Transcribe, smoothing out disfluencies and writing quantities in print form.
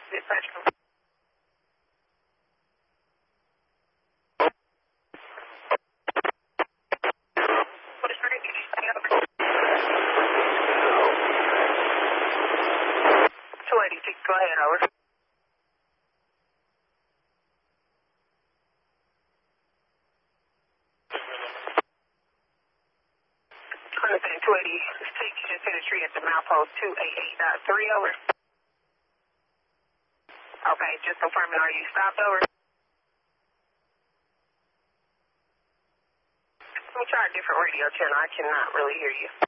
Dispatch. What is your name? 286, go ahead, over. Understand, 286, you just hit a tree at the mouth post 288.3, over. Okay, just confirming, are you stopped, over? Let me try a different radio channel, I cannot really hear you.